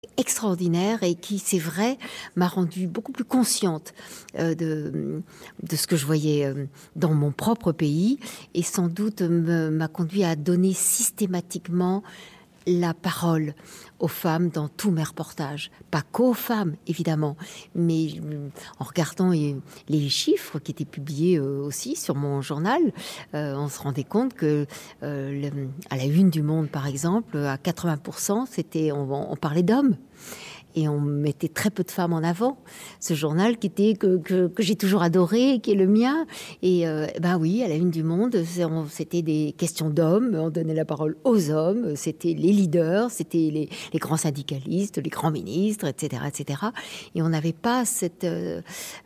extraordinaire et qui, c'est vrai, m'a rendue beaucoup plus consciente de ce que je voyais dans mon propre pays et sans doute m'a conduit à donner systématiquement la parole aux femmes dans tous mes reportages. Pas qu'aux femmes, évidemment, mais en regardant les chiffres qui étaient publiés aussi sur mon journal, on se rendait compte que à la une du Monde, par exemple, à 80%, on parlait d'hommes. Et on mettait très peu de femmes en avant. Ce journal que j'ai toujours adoré, qui est le mien. Et oui, à la une du Monde, c'était des questions d'hommes. On donnait la parole aux hommes. C'était les leaders, c'était les grands syndicalistes, les grands ministres, etc., etc. Et on n'avait pas ce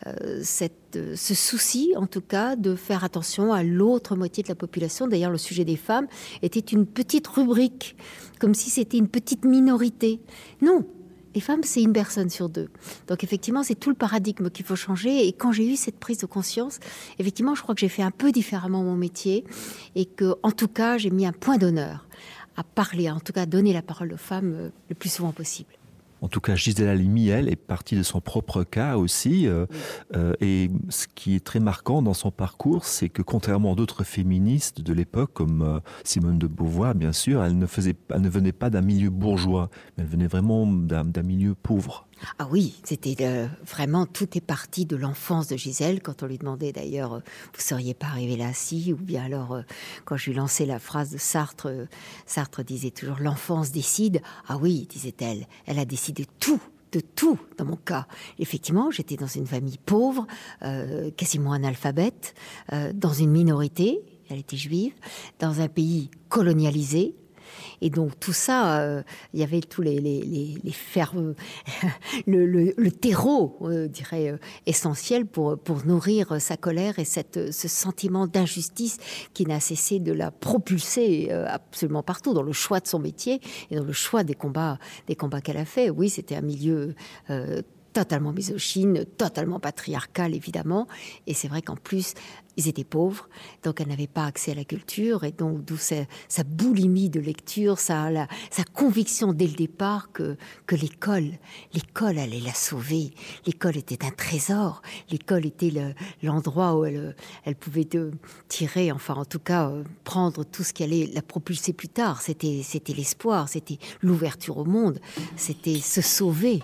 souci, en tout cas, de faire attention à l'autre moitié de la population. D'ailleurs, le sujet des femmes était une petite rubrique, comme si c'était une petite minorité. Non. Les femmes, c'est une personne sur deux. Donc effectivement, c'est tout le paradigme qu'il faut changer. Et quand j'ai eu cette prise de conscience, effectivement, je crois que j'ai fait un peu différemment mon métier et que, en tout cas, j'ai mis un point d'honneur à parler, en tout cas, à donner la parole aux femmes le plus souvent possible. En tout cas, Gisèle Halimi, elle, est partie de son propre cas aussi. Et ce qui est très marquant dans son parcours, c'est que contrairement à d'autres féministes de l'époque, comme Simone de Beauvoir, bien sûr, elle ne venait pas d'un milieu bourgeois, mais elle venait vraiment d'un milieu pauvre. Ah oui, c'était vraiment, tout est parti de l'enfance de Gisèle. Quand on lui demandait d'ailleurs, vous seriez pas arrivé là si, ou bien alors quand je lui lançais la phrase de Sartre, Sartre disait toujours l'enfance décide. Ah oui, disait-elle, elle a décidé tout. De tout, dans mon cas. Effectivement, j'étais dans une famille pauvre, quasiment analphabète, dans une minorité, elle était juive, dans un pays colonialisé. Et donc tout ça, il y avait tous les fermes, le terreau, dirais, essentiel pour nourrir sa colère et ce sentiment d'injustice qui n'a cessé de la propulser absolument partout, dans le choix de son métier et dans le choix des combats qu'elle a fait. Oui, c'était un milieu totalement misogyne, totalement patriarcal, évidemment. Et c'est vrai qu'en plus, ils étaient pauvres, donc elle n'avait pas accès à la culture, et donc d'où sa boulimie de lecture, sa conviction dès le départ que l'école allait la sauver. L'école était un trésor. L'école était l'endroit où elle pouvait tirer, enfin en tout cas, prendre tout ce qui allait la propulser plus tard. C'était l'espoir, c'était l'ouverture au monde, c'était se sauver.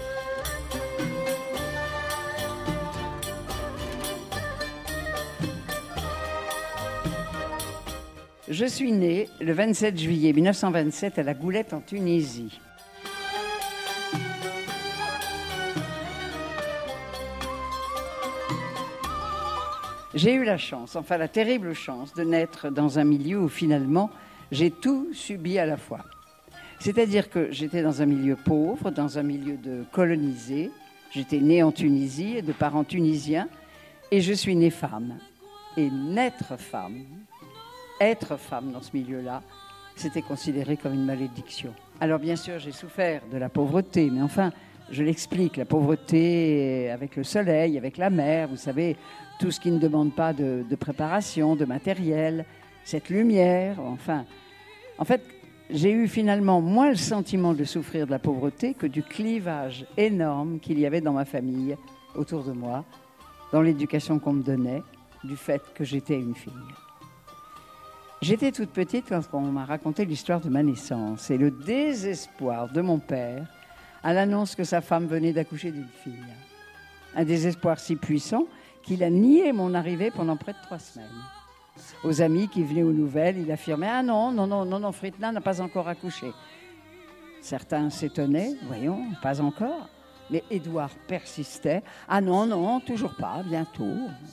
Je suis née le 27 juillet 1927 à la Goulette en Tunisie. J'ai eu la chance, enfin la terrible chance, de naître dans un milieu où finalement j'ai tout subi à la fois. C'est-à-dire que j'étais dans un milieu pauvre, dans un milieu de colonisé. J'étais née en Tunisie, de parents tunisiens, et je suis née femme. Et naître femme, être femme dans ce milieu-là, c'était considéré comme une malédiction. Alors bien sûr, j'ai souffert de la pauvreté, mais enfin, je l'explique, la pauvreté avec le soleil, avec la mer, vous savez, tout ce qui ne demande pas de préparation, de matériel, cette lumière, enfin. En fait, j'ai eu finalement moins le sentiment de souffrir de la pauvreté que du clivage énorme qu'il y avait dans ma famille, autour de moi, dans l'éducation qu'on me donnait, du fait que j'étais une fille. J'étais toute petite quand on m'a raconté l'histoire de ma naissance et le désespoir de mon père à l'annonce que sa femme venait d'accoucher d'une fille. Un désespoir si puissant qu'il a nié mon arrivée pendant près de 3 semaines. Aux amis qui venaient aux nouvelles, il affirmait « Ah non, Fritna n'a pas encore accouché ». Certains s'étonnaient « Voyons, pas encore ». Mais Édouard persistait « Ah non, toujours pas, bientôt ».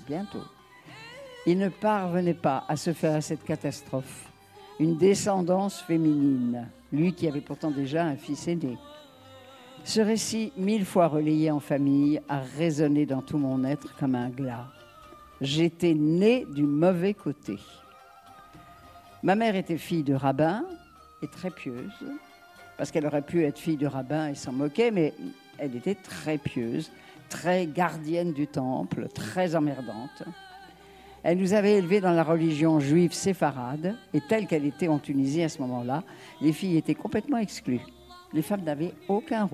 Il ne parvenait pas à se faire à cette catastrophe une descendance féminine, lui qui avait pourtant déjà un fils aîné. Ce récit, 1000 fois relayé en famille, a résonné dans tout mon être comme un glas. J'étais née du mauvais côté. Ma mère était fille de rabbin et très pieuse, parce qu'elle aurait pu être fille de rabbin et s'en moquer, mais elle était très pieuse, très gardienne du temple, très emmerdante. Elle nous avait élevés dans la religion juive séfarade, et telle qu'elle était en Tunisie à ce moment-là, les filles étaient complètement exclues. les femmes n'avaient aucun rôle.